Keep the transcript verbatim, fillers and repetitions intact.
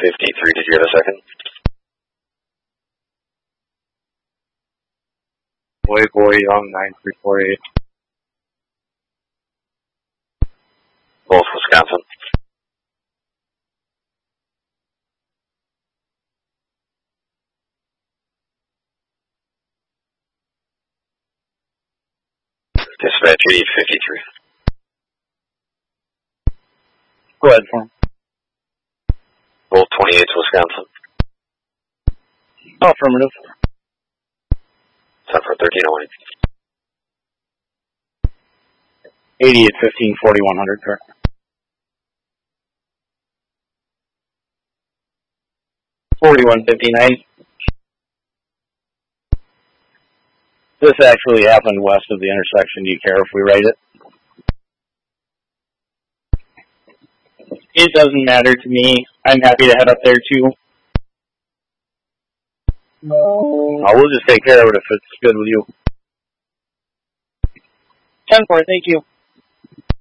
fifty-three, did you have a second? Boy, boy, young, nine three four eight. Both Wisconsin. Dispatch eight fifty-three. Go ahead for him. Both twenty-eights Wisconsin. Affirmative. ten for thirteen oh eight. eighty-eight fifteen forty-one hundred, correct. forty-one fifty-nine. This actually happened west of the intersection. Do you care if we write it? It doesn't matter to me. I'm happy to head up there too. No. Oh, we'll just take care of it if it's good with you. ten four, thank you.